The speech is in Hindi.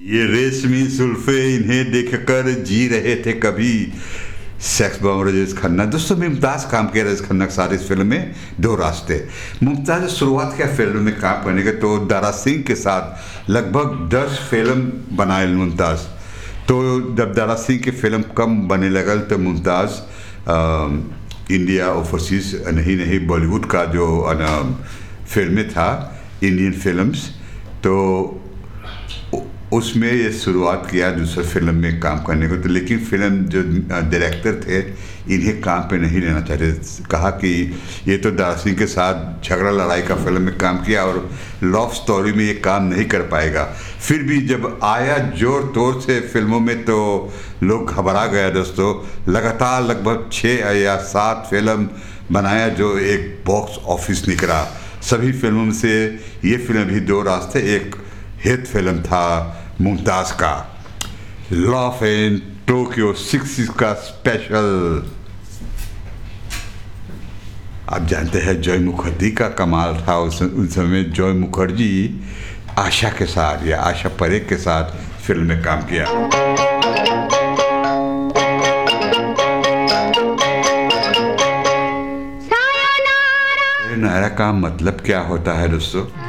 ये रेशमी जुल्फे इन्हें देखकर जी रहे थे कभी, सेक्स बॉम्ब राजेश खन्ना। दोस्तों मुमताज़ काम किया राजेश खन्ना के साथ इस फिल्म में दो रास्ते। मुमताज़ ने शुरुआत किया फिल्म में काम करने के, तो दारा सिंह के साथ लगभग 10 फिल्म बनाए मुमताज़। तो जब दारा सिंह की फिल्म कम बने लगल तो मुमताज़ इंडिया ओवरसीज़ नहीं बॉलीवुड का जो फिल्में था, इंडियन फिल्म्स, तो उसमें ये शुरुआत किया दूसरे फिल्म में काम करने को। तो लेकिन फिल्म जो डायरेक्टर थे इन्हें काम पे नहीं लेना चाहते, कहा कि ये तो दारा सिंह के साथ झगड़ा लड़ाई का फिल्म में काम किया और लव स्टोरी में ये काम नहीं कर पाएगा। फिर भी जब आया जोर तोर से फिल्मों में तो लोग घबरा गया। दोस्तों लगातार लगभग 6 या 7 फिल्म बनाया जो एक बॉक्स ऑफिस निकला। सभी फिल्मों से ये फिल्म भी दो रास्ते एक हिट फिल्म था मुमताज़ का। लव इन टोक्यो 6 का स्पेशल। आप जानते हैं जॉय मुखर्जी का कमाल था उस समय। जॉय मुखर्जी आशा के साथ या आशा परेख के साथ फिल्म में काम किया। नायरा का मतलब क्या होता है दोस्तों?